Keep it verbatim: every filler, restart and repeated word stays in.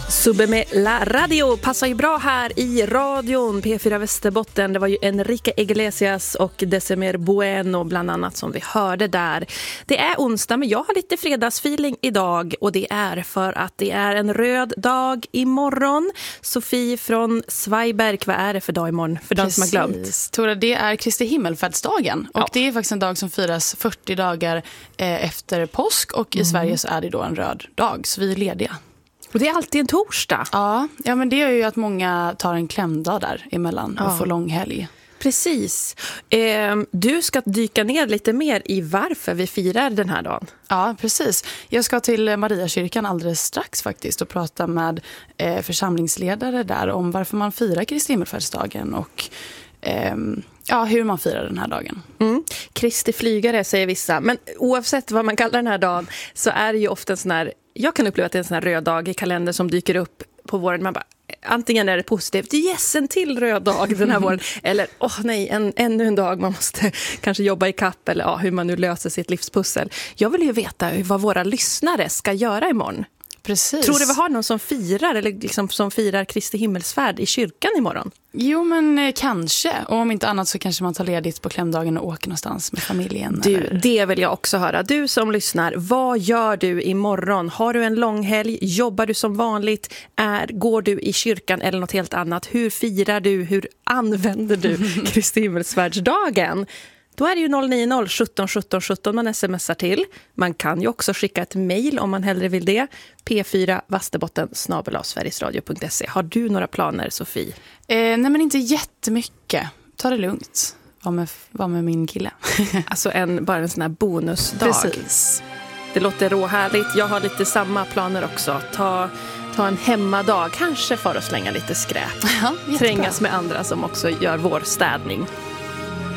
Subbe med La Radio passar ju bra här i radion P fyra Västerbotten. Det var ju Enrique Iglesias och December Bueno bland annat som vi hörde där. Det är onsdag men jag har lite fredagsfeeling idag och det är för att det är en röd dag imorgon. Sofie från Svajberg, vad är det för dag imorgon för de som har glömt? Tora, det är Kristi himmelfärdsdagen och ja. Det är faktiskt en dag som firas fyrtio dagar eh, efter påsk och i mm. Sverige så är det då en röd dag så vi är lediga. Och det är alltid en torsdag. Ja, ja men det är ju att många tar en klämdag där emellan ja. och får lång helg. Precis. Eh, du ska dyka ner lite mer i varför vi firar den här dagen. Ja, precis. Jag ska till Mariakyrkan alldeles strax faktiskt och prata med eh, församlingsledare där om varför man firar Kristi himmelfärdsdagen och eh, ja, hur man firar den här dagen. Mm. Kristi flygare säger vissa. Men oavsett vad man kallar den här dagen så är det ju ofta en sån här, jag kan uppleva att det är en sån här röd dag i kalendern som dyker upp på våren. Man bara, antingen är det positivt, yes, en till röd dag den här våren. Eller, åh oh, nej, en, ännu en dag man måste kanske jobba i kapp. Eller ja, hur man nu löser sitt livspussel. Jag vill ju veta vad våra lyssnare ska göra imorgon. Precis. Tror du vi har någon som firar eller liksom som firar Kristi himmelsfärd i kyrkan imorgon? Jo, men eh, kanske. Och om inte annat så kanske man tar ledigt på klämdagen och åker någonstans med familjen. Du, eller? Det vill jag också höra. Du som lyssnar, vad gör du imorgon? Har du en lång helg? Jobbar du som vanligt? Är, går du i kyrkan eller något helt annat? Hur firar du? Hur använder du Kristi himmelsfärdsdagen? Då är det ju noll nio noll sjutton sjutton sjutton man smsar till. Man kan ju också skicka ett mejl om man hellre vill det. p fyra vasterbotten snabel-a sverigesradio punkt se. Har du några planer, Sofie? Eh, nej, men inte jättemycket. Ta det lugnt. Var med, var med min kille. Alltså en, bara en sån här bonusdag. Precis. Det låter råhärligt. Jag har lite samma planer också. Ta... Ta en hemmadag, kanske för att slänga lite skräp. Ja, trängas med andra som också gör vår städning.